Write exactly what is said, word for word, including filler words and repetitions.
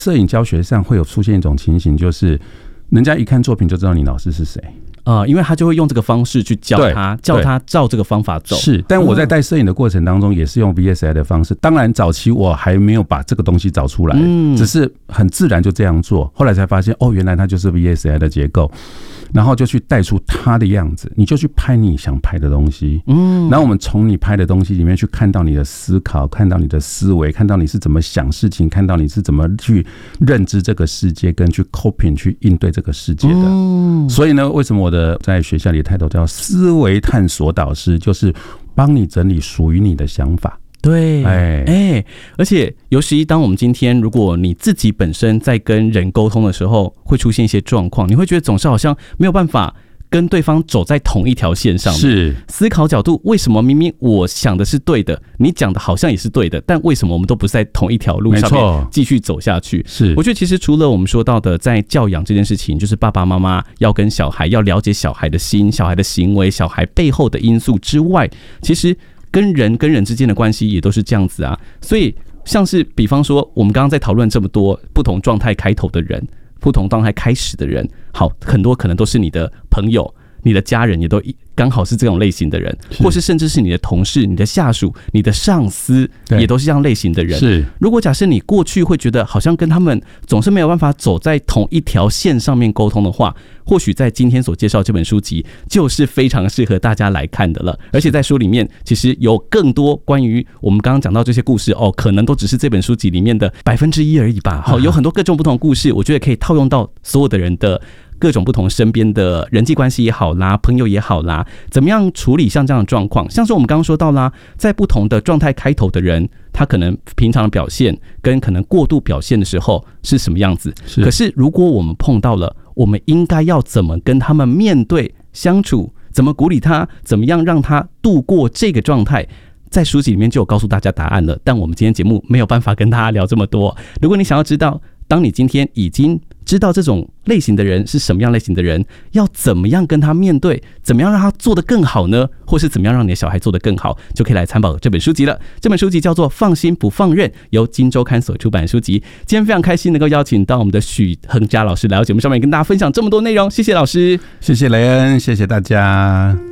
摄影教学上会有出现一种情形，就是人家一看作品就知道你老师是谁。 呃，因为他就会用这个方式去教他，叫他照这个方法走。 是，但我在带摄影的过程当中，也是用 V S I 的方式。当然，早期我还没有把这个东西找出来，嗯、只是很自然就这样做。后来才发现，哦，原来它就是 V S I 的结构，然后就去带出它的样子，你就去拍你想拍的东西。嗯，然后我们从你拍的东西里面去看到你的思考，看到你的思维，看到你是怎么想事情，看到你是怎么去认知这个世界，跟去 coping 去应对这个世界的。嗯，所以呢，为什么我的在学校里的态度叫思维探索导师，就是帮你整理属于你的想法。 对，哎哎，而且尤其当我们今天，如果你自己本身在跟人沟通的时候，会出现一些状况，你会觉得总是好像没有办法跟对方走在同一条线上面。 是思考角度，为什么明明我想的是对的，你讲的好像也是对的，但为什么我们都不是在同一条路上面继续走下去？ 是， 我觉得其实除了我们说到的在教养这件事情，就是爸爸妈妈要跟小孩要了解小孩的心、小孩的行为、小孩背后的因素之外，其实跟人跟人之间的关系也都是这样子啊。所以像是比方说，我们刚刚在讨论这么多不同状态开头的人。不同状态开始的人，好，很多可能都是你的朋友、你的家人，也都刚好是这种类型的人，或是甚至是你的同事、你的下属、你的上司，也都是这样类型的人。 是， 如果假设你过去会觉得好像跟他们总是没有办法走在同一条线上面沟通的话，或许在今天所介绍这本书籍就是非常适合大家来看的了。而且在书里面其实有更多关于我们刚刚讲到这些故事哦，可能都只是这本书籍里面的百分之一而已吧。好，有很多各种不同的故事，我觉得可以套用到所有的人的各种不同身边的人际关系也好啦，朋友也好啦，怎么样处理像这样的状况？像是我们刚刚说到啦，在不同的状态开头的人，他可能平常的表现跟可能过度表现的时候是什么样子？是，可是如果我们碰到了，我们应该要怎么跟他们面对相处？怎么鼓励他？怎么样让他度过这个状态？在书籍里面就有告诉大家答案了，但我们今天节目没有办法跟大家聊这么多。如果你想要知道，当你今天已经知道这种类型的人是什么样类型的人，要怎么样跟他面对，怎么样让他做得更好呢？或是怎么样让你的小孩做得更好，就可以来参考这本书籍了。这本书籍叫做《放心不放任》，由金周刊所出版的书籍。今天非常开心能够邀请到我们的许亨嘉老师来到节目上面跟大家分享这么多内容，谢谢老师。 谢谢雷恩，谢谢大家。